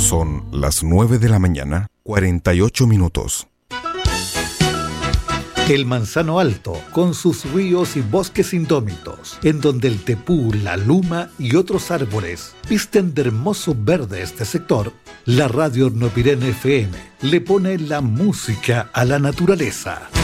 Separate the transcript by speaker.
Speaker 1: Son las 9 de la mañana, 48 minutos.
Speaker 2: El Manzano Alto, con sus ríos y bosques indómitos, en donde el tepú, la luma y otros árboles visten de hermoso verde este sector, la radio Hornopirén FM le pone la música a la naturaleza.